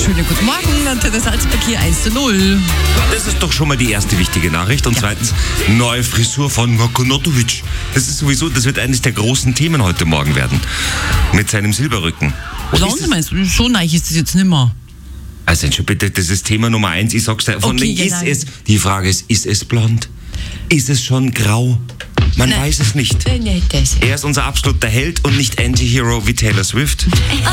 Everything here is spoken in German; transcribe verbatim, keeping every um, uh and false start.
Schönen guten Morgen, Antenne Salzburg hier eins zu null. Das ist doch schon mal die erste wichtige Nachricht. Und ja. zweitens, neue Frisur von Marko Nautovic. Das ist sowieso, das wird eines der großen Themen heute Morgen werden. Mit seinem Silberrücken. Blond meinst du? So neu ist das jetzt nicht mehr. Also bitte, das ist Thema Nummer eins. Ich sag's dir, von Okay, wegen genau. ist es. Die Frage ist, ist es blond? Ist es schon grau? Man Nein. weiß es nicht. Äh, nicht das. Er ist unser absoluter Held und nicht Anti-Hero wie Taylor Swift.